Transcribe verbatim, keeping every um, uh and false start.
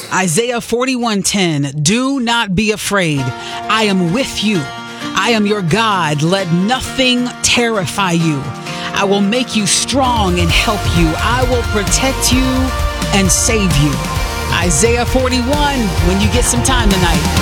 Isaiah forty-one ten, do not be afraid. I am with you. I am your God. Let nothing terrify you. I will make you strong and help you. I will protect you and save you. Isaiah forty-one, when you get some time tonight.